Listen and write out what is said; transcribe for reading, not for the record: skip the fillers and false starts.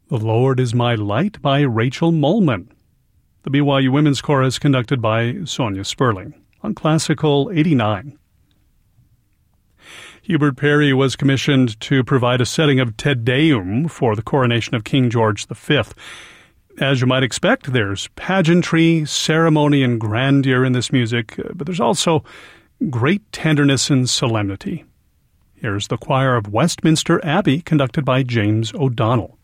The Lord is My Light by Rachel Molman. The BYU Women's Chorus conducted by Sonia Sperling on Classical 89. Hubert Perry was commissioned to provide a setting of Te Deum for the coronation of King George V. As you might expect, there's pageantry, ceremony, and grandeur in this music, but there's also great tenderness and solemnity. Here's the choir of Westminster Abbey conducted by James O'Donnell.